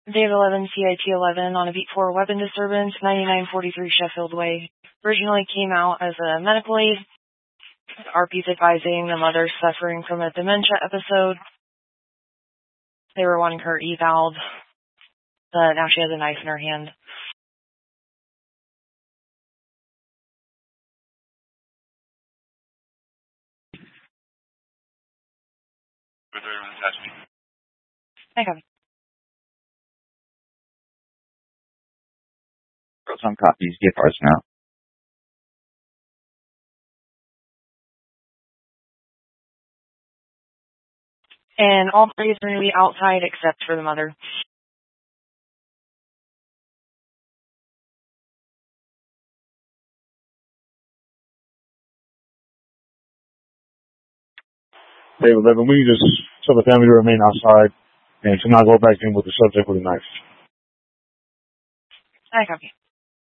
Dave 11, CIT 11 on a Beat 4 weapon disturbance, 9943 Sheffield Way. Originally came out as a medical aid. RP's advising the mother suffering from a dementia episode. They were wanting her eval'd, but now she has a knife in her hand. I copy. Some copies, get ours now. And all parties are going to be outside except for the mother. Dave 11, we just tell the family to remain outside and to not go back in with the subject with a knife. I copy.